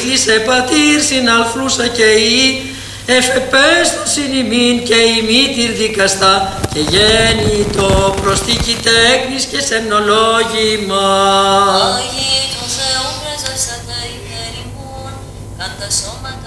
εκλείσε πατήρ συναλθρούσα και η εφεπέστοσιν ημίν και ημίτηρ δικαστά και γέννητο προστίκη τέκνης και σεμνολόγημα. Άγιοι των Θεών πρεσβεύσατε υπέρ ημών, κατά σώματα